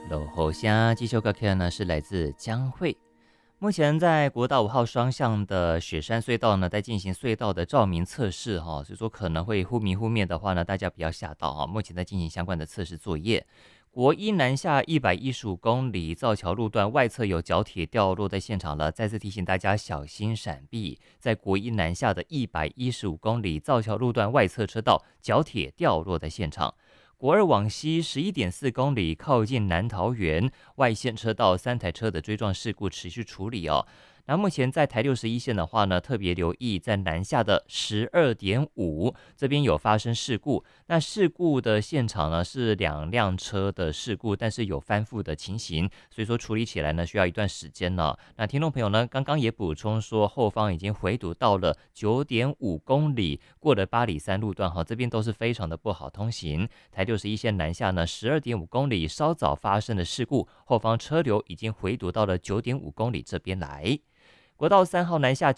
落后声这首歌曲呢是来自江蕙。目前在国道5号双向的雪山隧道呢，在进行隧道的照明测试哈，所以说可能会忽明忽灭的话呢，大家不要吓到哈。目前在进行相关的测试作业。国一南下115公里造桥路段外侧有角铁掉落在现场了，再次提醒大家小心闪避。在国一南下的115公里造桥路段外侧车道角铁掉落在现场。国二往西11.4公里，靠近南桃园外线车道3台车的追撞事故持续处理哦。那目前在台61线的话呢，特别留意在南下的12.5这边有发生事故。那事故的现场呢是2辆车的事故，但是有翻覆的情形，所以说处理起来呢需要一段时间呢。那听众朋友呢刚刚也补充说，后方已经回堵到了9.5公里，过了8里3路段哈，这边都是非常的不好通行。台61线南下呢12.5公里稍早发生的事故，后方车流已经回堵到了9.5公里这边来。国道3号南下